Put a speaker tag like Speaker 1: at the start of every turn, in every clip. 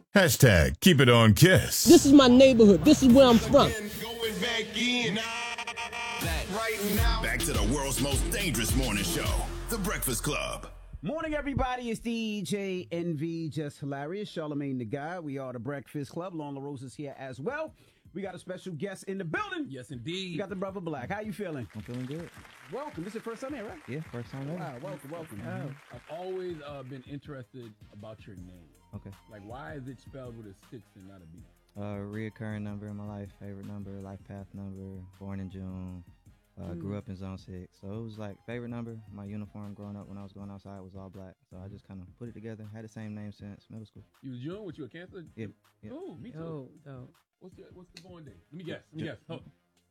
Speaker 1: Hashtag keep it on Kiss.
Speaker 2: This is my neighborhood. This is where I'm from.
Speaker 1: Back to the world's most dangerous morning show, The Breakfast Club.
Speaker 3: Morning, everybody. It's DJ NV, just hilarious. Charlemagne the Guy. We are the Breakfast Club. Lon LaRose is here as well. We got a special guest in the building.
Speaker 4: Yes, indeed.
Speaker 3: We got the Brother Black. How you feeling?
Speaker 5: I'm feeling good.
Speaker 3: Welcome. This is your first time here, right?
Speaker 5: Yeah, first time ever.
Speaker 3: Wow, welcome.
Speaker 4: I've always been interested about your name.
Speaker 5: Okay.
Speaker 4: Like, why is it spelled with a 6 and not a B?
Speaker 5: Reoccurring number in my life, favorite number, life path number, born in June, grew up in Zone 6. So it was like favorite number. My uniform growing up when I was going outside was all black. So I just kind of put it together. Had the same name since middle school.
Speaker 4: You was June? What, you a Cancer?
Speaker 5: Yeah.
Speaker 4: Oh, me too. What's the born day? Let me guess. Oh,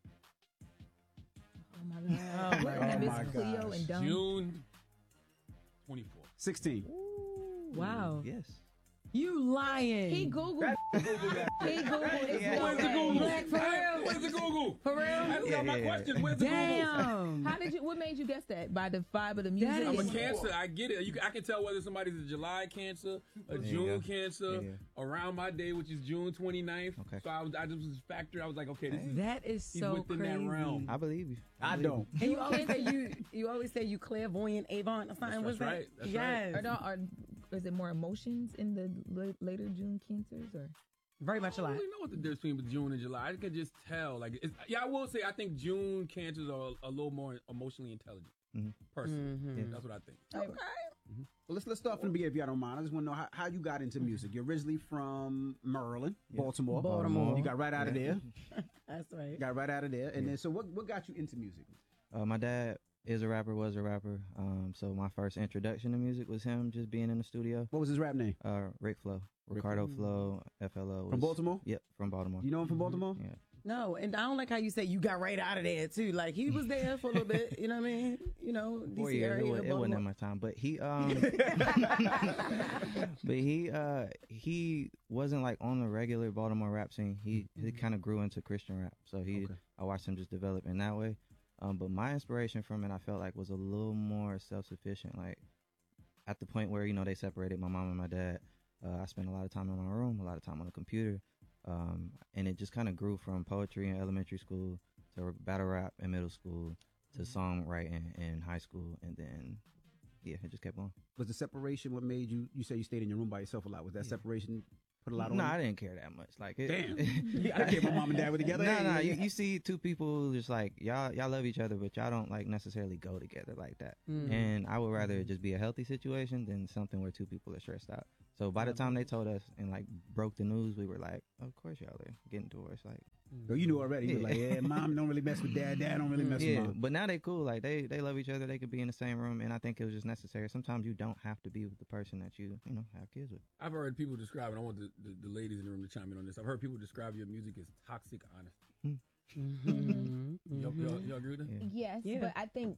Speaker 6: Oh my God. Cleo and Dumb.
Speaker 4: June 24th.
Speaker 3: 16.
Speaker 6: Wow.
Speaker 5: Yes.
Speaker 6: You lying. He Googled. He Googled.
Speaker 4: Where's the Google?
Speaker 6: Black, for real.
Speaker 4: Where's the Google?
Speaker 6: For real?
Speaker 4: That's my question. Where's the Google?
Speaker 6: Damn.
Speaker 7: What made you guess that? By the vibe of the music?
Speaker 4: I'm a Cancer. I get it. I can tell whether somebody's a July Cancer, a June Cancer, around my day, which is June 29th.
Speaker 5: Okay.
Speaker 4: So I just was factored. I was like, okay, this is
Speaker 6: That is so
Speaker 4: within
Speaker 6: crazy.
Speaker 4: that realm.
Speaker 5: I believe you.
Speaker 3: I don't.
Speaker 8: And you always say you clairvoyant Avon or something.
Speaker 4: That's right. That's
Speaker 8: yes.
Speaker 7: Is it more emotions in the later June Cancers or?
Speaker 8: Very much
Speaker 4: I don't
Speaker 8: alike.
Speaker 4: really know what the difference between June and July. I can just tell. I will say I think June Cancers are a little more emotionally intelligent. Personally, that's what I think.
Speaker 7: Okay.
Speaker 3: Well, let's start from the beginning if y'all don't mind. I just want to know how you got into music. You're originally from Maryland, Baltimore. You got right out of there.
Speaker 8: That's right.
Speaker 3: Got right out of there. And then, so what got you into music?
Speaker 5: My dad is a rapper, was a rapper. So my first introduction to music was him just being in the studio.
Speaker 3: What was his rap name?
Speaker 5: Rick Flo. Ricardo Flo, FLO.
Speaker 3: From Baltimore?
Speaker 5: Yep, from Baltimore.
Speaker 3: You know him from Baltimore?
Speaker 5: Yeah.
Speaker 8: No, and I don't like how you say you got right out of there too. Like he was there for a little bit. You know what I mean? You know, DC
Speaker 5: 4 years.
Speaker 8: area.
Speaker 5: It wasn't that much time, but he he wasn't like on the regular Baltimore rap scene. He kind of grew into Christian rap, so I watched him just develop in that way. But my inspiration from it, I felt like, was a little more self-sufficient. Like at the point where they separated, my mom and my dad. I spent a lot of time in my room, a lot of time on the computer. And it just kind of grew from poetry in elementary school to battle rap in middle school to songwriting in high school, and then it just kept on.
Speaker 3: Was the separation what made you say you stayed in your room by yourself a lot? Was that separation put a lot on
Speaker 5: No,
Speaker 3: you?
Speaker 5: I didn't care that much. Like
Speaker 3: damn, I didn't care my mom and dad were together.
Speaker 5: No, you see two people just like y'all love each other, but y'all don't like necessarily go together like that. And I would rather it just be a healthy situation than something where two people are stressed out. So by the time they told us and like broke the news, we were like, of course y'all are getting divorced. Like,
Speaker 3: so you knew already. You were like, mom don't really mess with dad. Dad don't really mess with mom.
Speaker 5: But now they cool. Like they love each other. They could be in the same room, and I think it was just necessary. Sometimes you don't have to be with the person that you have kids with.
Speaker 4: I've heard people describe, and I want the ladies in the room to chime in on this. I've heard people describe your music as toxic honesty. Y'all agree with that?
Speaker 7: Yes, but I think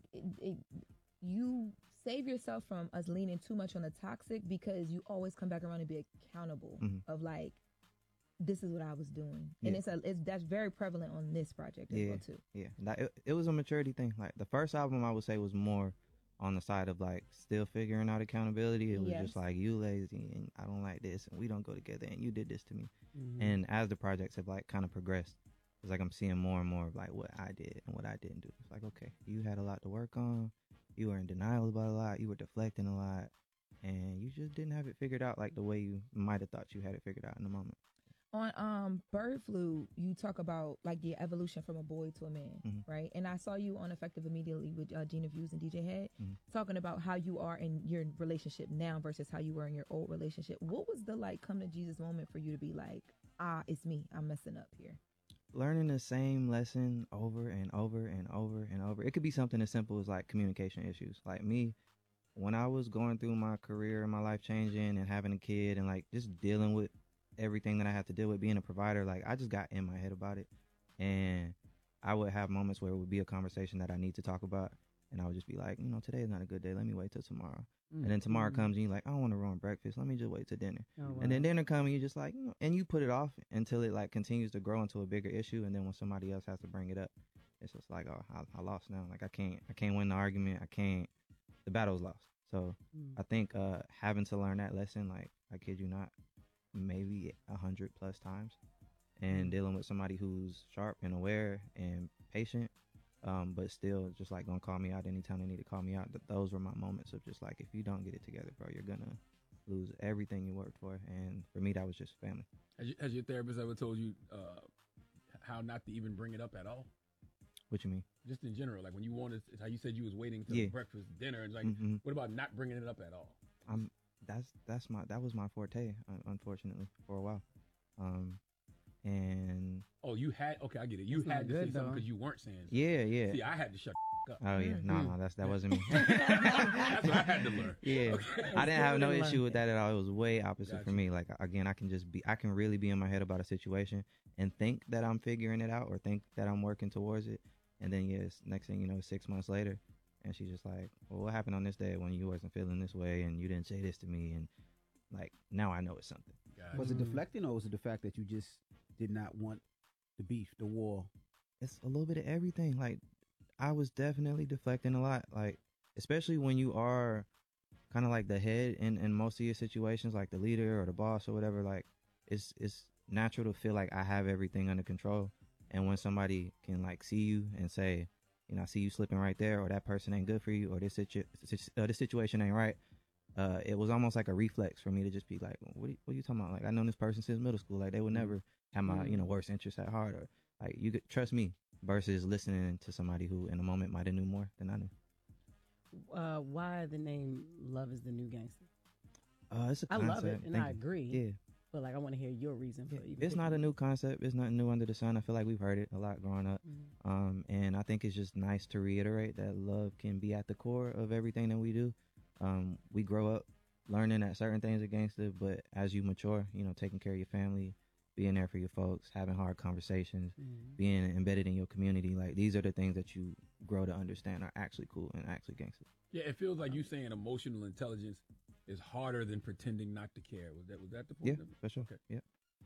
Speaker 7: you save yourself from us leaning too much on the toxic because you always come back around and be accountable of like, this is what I was doing, and that's very prevalent on this project as well too.
Speaker 5: Yeah, it was a maturity thing. Like the first album, I would say was more on the side of like still figuring out accountability. It was just like, you lazy and I don't like this and we don't go together and you did this to me. And as the projects have like kind of progressed, it's like I'm seeing more and more of like what I did and what I didn't do. It's like, okay, you had a lot to work on. You were in denial about a lot. You were deflecting a lot, and you just didn't have it figured out like the way you might have thought you had it figured out in the moment.
Speaker 7: On Bird Flu, you talk about like the evolution from a boy to a man, right? And I saw you on Effective Immediately with Gina Views and DJ Head talking about how you are in your relationship now versus how you were in your old relationship. What was the like come to Jesus moment for you to be like, it's me, I'm messing up here?
Speaker 5: Learning the same lesson over and over and over and over. It could be something as simple as like communication issues. Like me, when I was going through my career and my life changing and having a kid and like just dealing with everything that I had to deal with being a provider, like I just got in my head about it. And I would have moments where it would be a conversation that I need to talk about. And I would just be like, today is not a good day. Let me wait till tomorrow. And then tomorrow comes and you're like, I don't want to ruin breakfast. Let me just wait till dinner. Oh, wow. And then dinner comes and you're just like, and you put it off until it like continues to grow into a bigger issue. And then when somebody else has to bring it up, it's just like, oh, I lost now. Like I can't win the argument. The battle's lost. So I think having to learn that lesson, like I kid you not, maybe 100+ times, and dealing with somebody who's sharp and aware and patient, but still just like gonna call me out anytime they need to call me out. Those were my moments of just like, if you don't get it together, bro, you're gonna lose everything you worked for. And for me, that was just family.
Speaker 4: Has your therapist ever told you how not to even bring it up at all? What you mean? Just in general, like when you wanted, how you said you was waiting till breakfast, dinner, and like, what about not bringing it up at all?
Speaker 5: That was my forte, unfortunately, for a while. And
Speaker 4: you had I get it. You had to say something because you weren't saying something.
Speaker 5: Yeah.
Speaker 4: See, I had to shut up.
Speaker 5: Oh yeah, no, that wasn't me.
Speaker 4: That's what I had to learn.
Speaker 5: Yeah, okay. I didn't have no issue with that at all. It was way opposite for me. Like again, I can really be in my head about a situation and think that I'm figuring it out or think that I'm working towards it, and then next thing you know, 6 months later, and she's just like, well, what happened on this day when you wasn't feeling this way and you didn't say this to me, and like now I know it's something.
Speaker 3: Was it deflecting, or was it the fact that you just did not want the beef, the war?
Speaker 5: It's a little bit of everything. Like, I was definitely deflecting a lot, like, especially when you are kind of like the head in most of your situations, like the leader or the boss or whatever. Like, it's natural to feel like I have everything under control. And when somebody can like see you and say, you know, I see you slipping right there, or that person ain't good for you, or this situation ain't right, it was almost like a reflex for me to just be like, what are you talking about? Like, I known this person since middle school. Like, they would never have my, worst interests at heart, or like, you could trust me, versus listening to somebody who in a moment might have knew more than I knew.
Speaker 8: Why the name Love is the New Gangster?
Speaker 5: It's a concept.
Speaker 8: I love it, and I agree.
Speaker 5: Yeah.
Speaker 8: But like, I want to hear your reason for it.
Speaker 5: It's not a new concept. It's nothing new under the sun. I feel like we've heard it a lot growing up. And I think it's just nice to reiterate that love can be at the core of everything that we do. We grow up learning that certain things are gangster, but as you mature, taking care of your family, being there for your folks, having hard conversations, being embedded in your community, like, these are the things that you grow to understand are actually cool and actually gangster.
Speaker 4: Yeah, it feels like you saying emotional intelligence is harder than pretending not to care. Was that the point?
Speaker 5: Yeah, for sure.
Speaker 4: Okay.
Speaker 5: Yeah.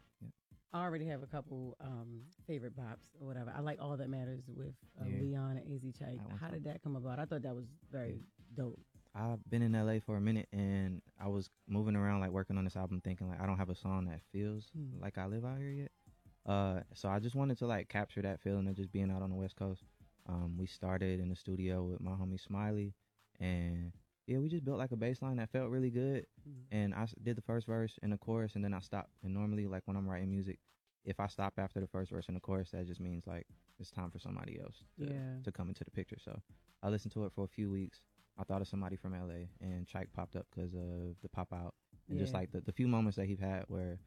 Speaker 8: I already have a couple favorite bops or whatever. I like All That Matters with Leon and AZ Chike. How did that come about? I thought that was very dope.
Speaker 5: I've been in LA for a minute, and I was moving around, like, working on this album, thinking like, I don't have a song that feels like I live out here yet. So I just wanted to like capture that feeling of just being out on the West Coast. We started in the studio with my homie Smiley, and we just built like a bass line that felt really good. And I did the first verse and the chorus, and then I stopped. And normally, like, when I'm writing music, if I stop after the first verse and the chorus, that just means like it's time for somebody else to come into the picture. So I listened to it for a few weeks. I thought of somebody from LA, and Chike popped up because of the Pop Out, and just like the few moments that he's had where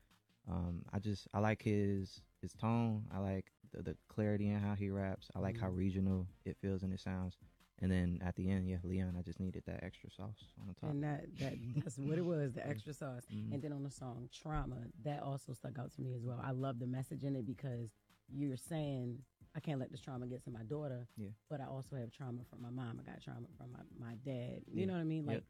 Speaker 5: I like his tone. I like the clarity in how he raps. I like how regional it feels and it sounds. And then at the end, Leon, I just needed that extra sauce on the top.
Speaker 8: And that's what it was, the extra sauce. And then on the song Trauma, that also stuck out to me as well. I love the message in it because you're saying, I can't let this trauma get to my daughter, but I also have trauma from my mom. I got trauma from my dad. You know what I mean? Like,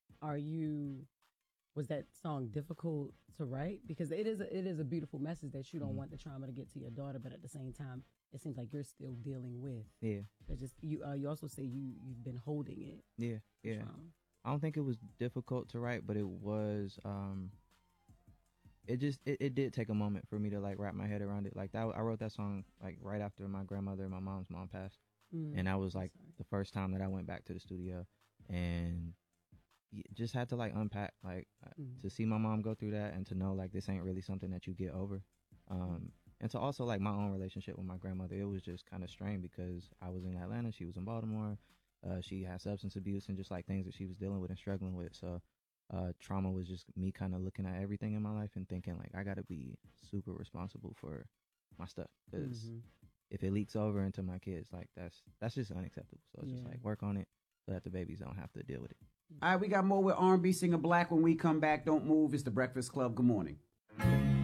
Speaker 8: was that song difficult to write? Because it is a beautiful message that you don't want the trauma to get to your daughter, but at the same time, it seems like you're still dealing with. Yeah. Just you also say you've been holding it.
Speaker 5: Yeah. I don't think it was difficult to write, but it was. It did take a moment for me to like wrap my head around it. Like, that, I wrote that song like right after my grandmother and my mom's mom passed, and that was like the first time that I went back to the studio, and just had to like unpack, like to see my mom go through that, and to know like this ain't really something that you get over, and to also like my own relationship with my grandmother. It was just kind of strained because I was in Atlanta, she was in Baltimore, she had substance abuse and just like things that she was dealing with and struggling with. So trauma was just me kind of looking at everything in my life and thinking like, I gotta be super responsible for my stuff, because if it leaks over into my kids, like that's just unacceptable. So it's just like, work on it so that the babies don't have to deal with it.
Speaker 3: All right, we got more with R&B singer Black when we come back. Don't move. It's The Breakfast Club. Good morning.